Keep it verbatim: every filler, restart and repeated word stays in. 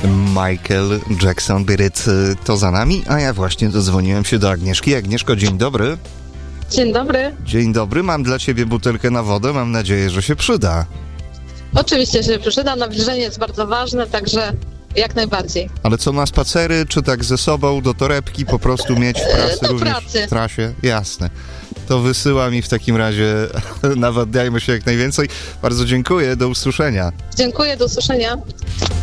Michael Jackson, Beat It, to za nami, a ja właśnie dodzwoniłem się do Agnieszki. Agnieszko, dzień dobry. Dzień dobry. Dzień dobry, mam dla ciebie butelkę na wodę, mam nadzieję, że się przyda. Oczywiście się przyda, nawilżenie jest bardzo ważne, także jak najbardziej. Ale co, na spacery, czy tak ze sobą do torebki po prostu mieć w pracy do również pracy. w trasie? Jasne. To wysyła mi w takim razie, nawadniajmy się jak najwięcej. Bardzo dziękuję, do usłyszenia. Dziękuję, do usłyszenia.